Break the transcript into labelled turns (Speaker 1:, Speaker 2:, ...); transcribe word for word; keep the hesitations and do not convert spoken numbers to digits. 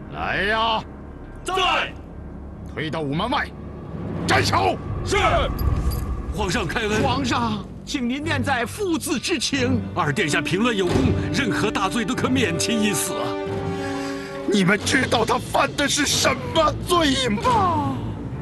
Speaker 1: 来呀！
Speaker 2: 在。
Speaker 1: 推到午门外，斩首。
Speaker 2: 是。皇上开恩。
Speaker 3: 皇上，请您念在父子之情。
Speaker 2: 二殿下平乱有功，任何大罪都可免其一死。
Speaker 1: 你们知道他犯的是什么罪吗？